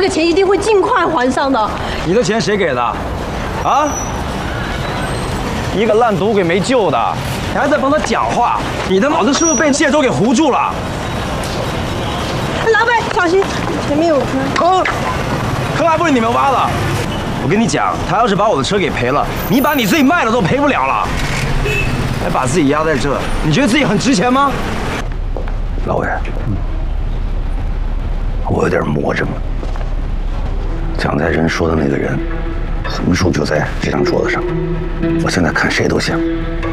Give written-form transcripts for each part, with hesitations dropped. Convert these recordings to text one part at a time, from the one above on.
个钱一定会尽快还上的。 你的钱谁给的？啊？一个烂赌鬼没救的，你还在帮他讲话，你的脑子是不是被谢周给糊住了？ 老板，小心，前面有坑。 坑还不是你们挖的。我跟你讲，他要是把我的车给赔了，你把你自己卖了都赔不了了，还把自己压在这，你觉得自己很值钱吗？老魏，我有点魔怔了。蒋在仁说的那个人，横竖就在这张桌子上。我现在看谁都像。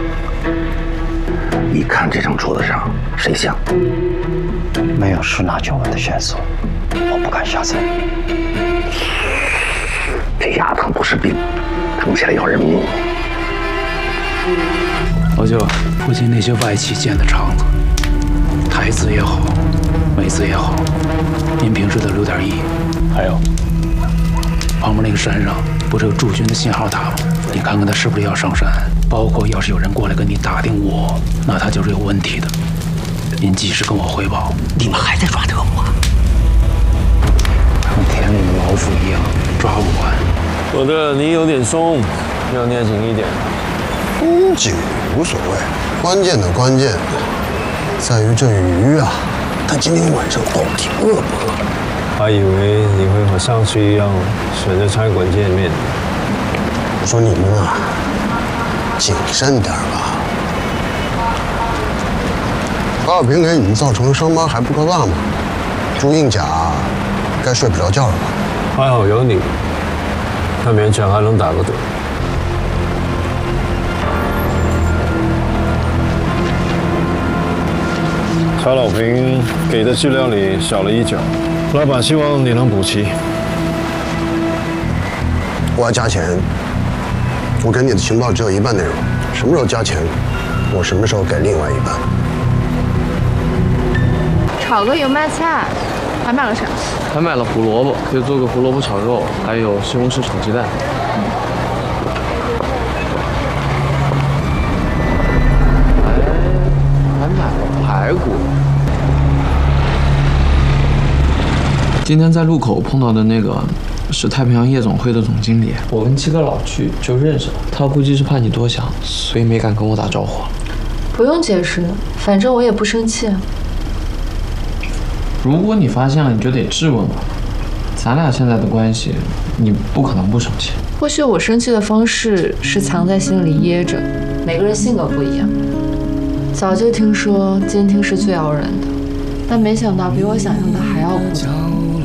你看这张桌子上谁像？ 没有舒娜救我的线索，我不敢下菜。 这丫头不是病，整起来要人命。 老舅，附近那些外企建的厂子，台资也好，美资也好，您平时得留点意。还有，旁边那个山上不是有驻军的信号塔吗？你看看他是不是要上山？包括要是有人过来跟你打听我，那他就是有问题的。您及时跟我汇报。 你们还在抓特务啊？ 像田里的老虎一样抓不完。 我的你有点松，要捏紧一点。 绷紧无所谓，关键的关键在于这鱼啊，它今天晚上到底饿不饿？ 还以为你会和上次一样选择餐馆见面。 我说你们啊，谨慎点吧。高小平给你们造成的伤疤还不够大吗？朱应甲该睡不着觉了吧？ 还好有你，他勉强还能打个盹。曹老平给的资料里少了一角，老板希望你能补齐。 我要加钱，我给你的情报只有一半内容，什么时候加钱，我什么时候给另外一半。 炒个油麦菜，还买了啥？ 还买了胡萝卜，可以做个胡萝卜炒肉，还有西红柿炒鸡蛋。还买了排骨。今天在路口碰到的那个是太平洋夜总会的总经理，我跟七哥老去就认识了。他估计是怕你多想，所以没敢跟我打招呼。 不用解释，反正我也不生气。 如果你发现了，你就得质问我。咱俩现在的关系，你不可能不生气。 或许我生气的方式是藏在心里掖着，每个人性格不一样。早就听说监听是最熬人的，但没想到比我想象的还要孤单。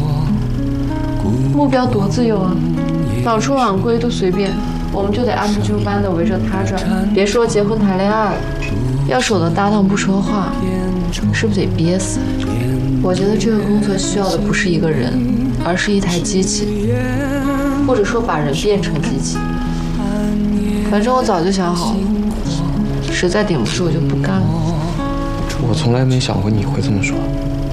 目标多自由啊，早出晚归都随便，我们就得按部就班的围着他转。别说结婚谈恋爱了，要是我的搭档不说话，是不是得憋死？我觉得这个工作需要的不是一个人，而是一台机器，或者说把人变成机器。反正我早就想好了，实在顶不住我就不干了。 我从来没想过你会这么说。